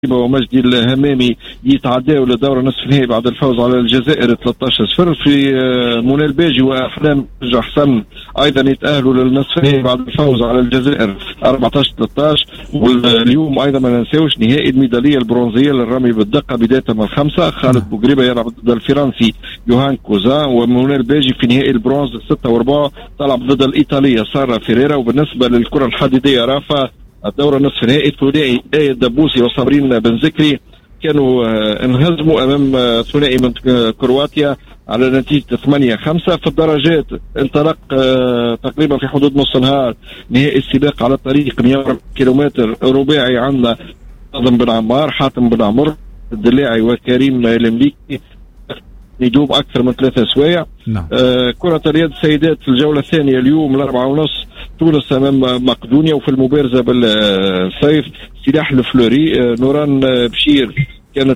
ومجدي الهمامي يتعداوا لدور نصف النهائي بعد الفوز على الجزائر 13-0. في منى الباجي واحلام حسن ايضا يتاهلوا للنصف النهائي بعد الفوز على الجزائر 14-13. واليوم ايضا ما ننساوش نهائي الميداليه البرونزيه للرمي بالدقه بدايه من 5. خالد بوغريبه يلعب ضد الفرنسي يوهان كوزا. ومنى الباجي في نهائي البرونز 6 و4 تلعب ضد الايطاليه سارة فيريرا. وبالنسبه للكره الحديديه رافا الدورة نصف نهائي الثنائي آية الدبوسي وصابرين بن ذكري كانوا انهزموا امام ثنائي من كرواتيا على نتيجة 8-5. في الدرجات انطلق تقريبا في حدود نص نهار نهائي السباق على الطريق 100 كيلومتر رباعي. عندنا ناظم بن عمار، حاتم بن عمر، الدلاعي وكريم المليكي نجوم أكثر من 3 أسوايع. نعم. كرة اليد السيدات في الجولة الثانية اليوم 4:30 تونس أمام مقدونيا. وفي المبارزة بالسيف سلاح الفلوري نوران بشير كانت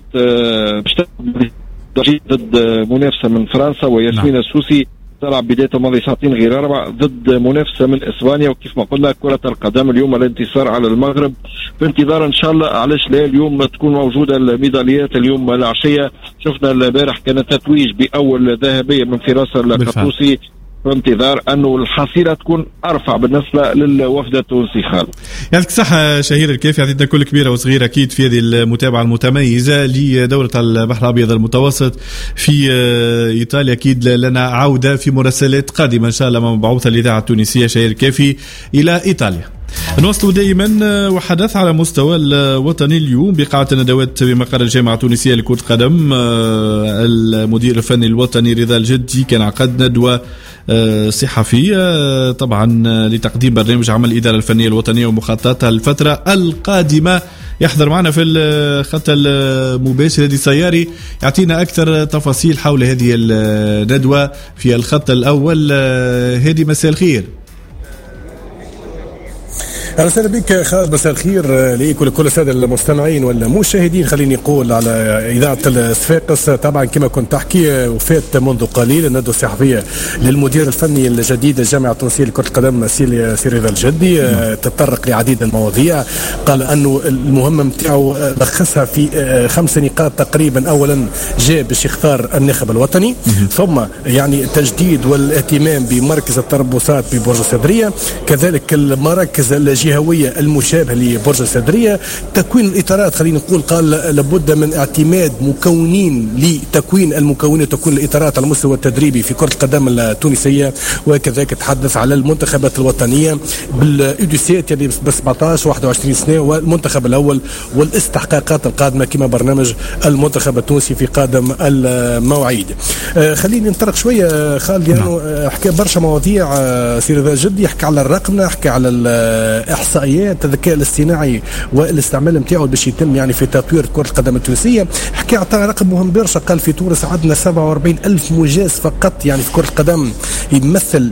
ضد منافسة من فرنسا. وياسمين السوسي تلعب بداية ماضي ساعتين غير 4 ضد منافسة من إسبانيا. وكيف ما قلنا كرة القدم اليوم الانتصار على المغرب في انتظار إن شاء الله علاش لا اليوم تكون موجودة الميداليات. اليوم العشية شفنا البارح كان التتويج بأول ذهبية من فراس القطوسي في انتظار أنه الحصيلة تكون أرفع بالنسبة للوفد التونسي. خالد يعطيك الصحة شهير الكيف، يعطينا كل كبيرة وصغيرة أكيد في هذه المتابعة المتميزة لدورة البحر الأبيض المتوسط في إيطاليا. أكيد لنا عودة في مراسلات قادمة إن شاء الله مع مبعوث الإذاعة التونسية شهير الكيفي إلى إيطاليا. نواصل دائما وحدث على مستوى الوطني اليوم بقاعة الندوات بمقر الجامعة التونسية لكرة القدم. المدير الفني الوطني رضا الجدي كان عقد ندوة صحفية طبعا لتقديم برنامج عمل الإدارة الفنية الوطنية ومخططاتها الفترة القادمة. يحضر معنا في الخط المباشر هادي سياري يعطينا أكثر تفاصيل حول هذه الندوة في الخط الأول. هادي مساء الخير. أهلا وسهلا بك خالد، مساء الخير ليك ولكل السادة المستمعين والمشاهدين. خليني نقول على إذاعة الصفاقس طبعا كما كنت تحكي وفات منذ قليل الندوة الصحفية للمدير الفني الجديد الجامعة التونسية لكرة القدم سي رضا الجدي. تطرق لعديد من المواضيع، قال أنه المهمة متاعه لخصها في 5 نقاط تقريبا. أولا جاء باش يختار الناخب الوطني، ثم يعني تجديد والاهتمام بمركز التربصات ببرج الصدرية، كذلك المراكز الجهوية المشابهة لبرج الصدرية، تكوين الإطارات. خلينا نقول قال لابد من اعتماد مكونين لتكوين المكونات وتكوين الإطارات على المستوى التدريبي في كرة القدم التونسية. وكذلك تحدث على المنتخبات الوطنية بالإدوسيات يعني ب 17 21 سنة والمنتخب الأول والاستحقاقات القادمة كما برنامج المنتخب التونسي في قادم المواعيد. خليني نطرق شوية خالد يعني حكى برشا مواضيع. سير ذا جدي يحكي على الرقم، يحكي على احصائيات الذكاء الاصطناعي والاستعمال نتاعو باش يتم يعني في تطوير كرة القدم التونسية. حكى عطى رقم مهم برشا، قال في تونس عندنا 47,000 مجاز فقط يعني في كرة القدم، يمثل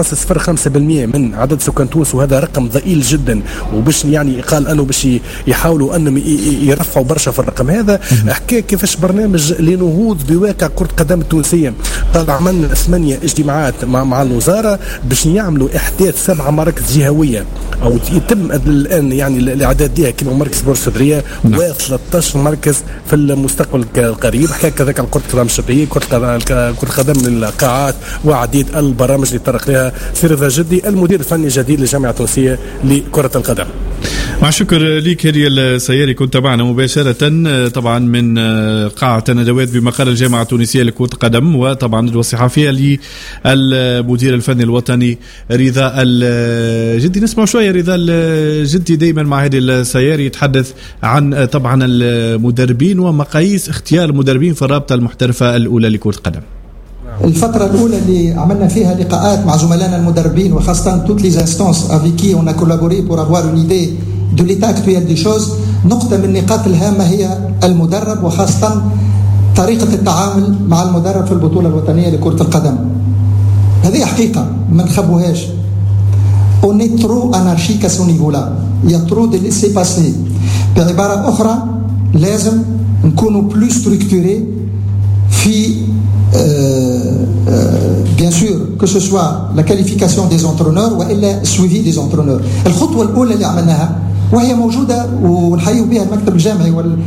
0.05% من عدد سكان تونس، وهذا رقم ضئيل جدا. وباش يعني قال انه باش يحاولوا انهم يرفعوا برشا في الرقم هذا. حكى كيفاش برنامج لنهوض بواقع كرة القدم التونسية. قال عملنا 8 اجتماعات مع الوزارة باش يعملوا احداث 7 مراكز جهوية او يتم الان يعني الاعداد لها كما مركز بورصه الصدريه و13 مركز في المستقبل القريب. حكى كذلك عن كره القدم الشبابيه، كره القدم للقاعات وعديد البرامج اللي طرق لها سير رضا الجدي المدير الفني الجديد للجامعه التونسيه لكره القدم. مع شكر ليك هادي السياري، كنت معنا مباشرة طبعا من قاعة الندوات بمقر الجامعة التونسية لكرة القدم، وطبعا الندوة الصحفية للمدير الفني الوطني رضا الجدي. نسمع شوية رضا الجدي دائما مع هادي السياري يتحدث عن طبعا المدربين ومقاييس اختيار المدربين في الرابطة المحترفة الأولى لكرة القدم. الفترة الأولى اللي عملنا فيها لقاءات مع زملائنا المدربين وخاصة toutes les instances avec qui on a collaboré pour avoir une idée de l'état actuel des choses. نقطة من النقاط الهامة هي المدرب وخاصة طريقة التعامل مع المدرب في البطولة الوطنية لكرة القدم. هذه حقيقة ما نخبوهاش. On est trop anarchique à ce niveau-là. Il y a trop de laisser-passer. بعبارة أخرى لازم نكونوا plus structurés في bien sûr que ce soit la qualification des entraîneurs ou le suivi des entraîneurs. الخطوة الأولى اللي عملناها وهي موجودة ونحيي بها المكتب الجامعي